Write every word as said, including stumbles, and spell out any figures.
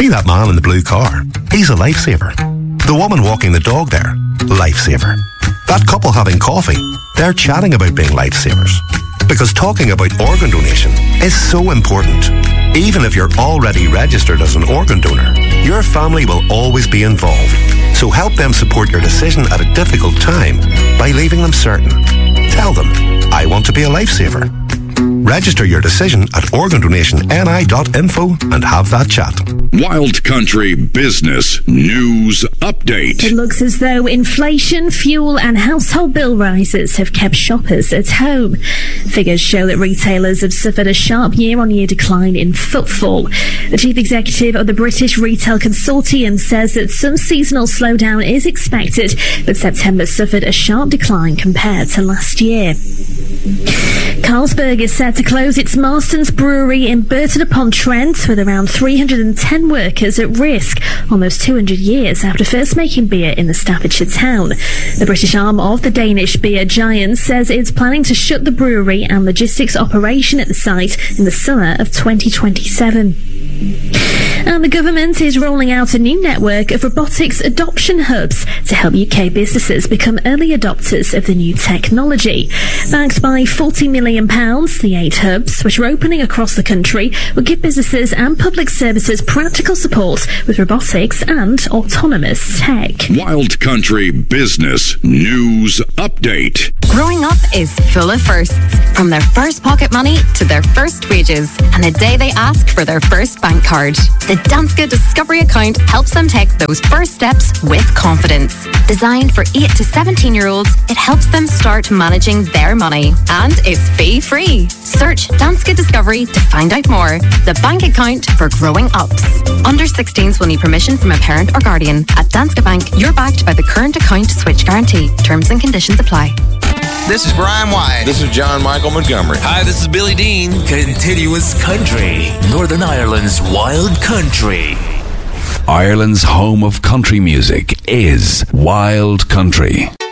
See that man in the blue car? He's a lifesaver. The woman walking the dog there? Lifesaver. That couple having coffee? They're chatting about being lifesavers. Because talking about organ donation is so important. Even if you're already registered as an organ donor, your family will always be involved. So help them support your decision at a difficult time by leaving them certain. Tell them, I want to be a lifesaver. Register your decision at organ donation n i dot info and have that chat. Wild Country Business News Update. It looks as though inflation, fuel and household bill rises have kept shoppers at home. Figures show that retailers have suffered a sharp year-on-year decline in footfall. The chief executive of the British Retail Consortium says that some seasonal slowdown is expected, but September suffered a sharp decline compared to last year. Carlsberg is set to close its Marston's brewery in Burton-upon-Trent with around three hundred ten workers at risk, almost two hundred years after first making beer in the Staffordshire town. The British arm of the Danish beer giant says it's planning to shut the brewery and logistics operation at the site in the summer of twenty twenty-seven. And the government is rolling out a new network of robotics adoption hubs to help U K businesses become early adopters of the new technology. Backed by forty million pounds, the eight hubs, which are opening across the country, will give businesses and public services practical support with robotics and autonomous tech. Wild Country Business News Update. Growing up is full of firsts. From their first pocket money to their first wages and the day they ask for their first bank card. The Danske Discovery account helps them take those first steps with confidence. Designed for eight to seventeen year olds, it helps them start managing their money. And it's fee-free. Search Danske Discovery to find out more. The bank account for growing ups. Under sixteens will need permission from a parent or guardian. At Danske Bank, you're backed by the current account switch guarantee. Terms and conditions apply. This is Brian White. This is John Michael Montgomery. Hi, this is Billy Dean. Continuous Country, Northern Ireland's Wild Country. Ireland's home of country music is Wild Country.